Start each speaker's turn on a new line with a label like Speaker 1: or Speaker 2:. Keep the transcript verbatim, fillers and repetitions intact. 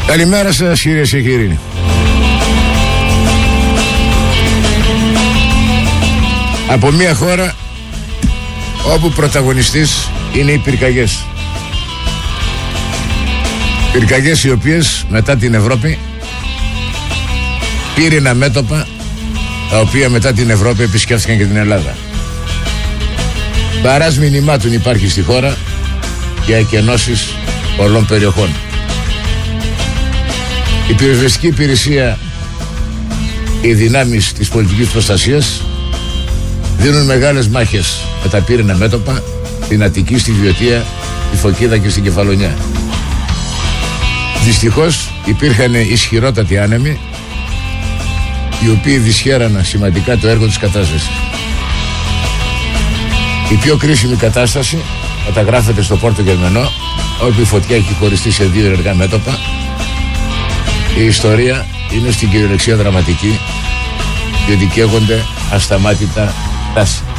Speaker 1: Καλημέρα σας κυρίες και κύριοι. Από μια χώρα όπου πρωταγωνιστής είναι οι πυρκαγιές. Πυρκαγιές οι οποίες μετά την Ευρώπη πύρινα μέτωπα, τα οποία μετά την Ευρώπη επισκέφθηκαν και την Ελλάδα. Παράς μηνυμάτων υπάρχει στη χώρα για εκενώσεις πολλών περιοχών. Η πυροσβεστική υπηρεσία, οι δυνάμεις της πολιτικής προστασίας δίνουν μεγάλες μάχες με τα πύρινα μέτωπα στην Αττική, στη Βιωτία, στη Φωκίδα και στην Κεφαλονιά. Δυστυχώς υπήρχαν ισχυρότατοι άνεμοι οι οποίοι δυσχέραναν σημαντικά το έργο της κατάστασης. Η πιο κρίσιμη κατάσταση καταγράφεται στο Πόρτο Γερμενό, όπου η φωτιά έχει χωριστεί σε δύο ενεργά μέτωπα. Η ιστορία είναι στην κυριολεξία δραματική, διότι καίγονται ασταμάτητα τάση.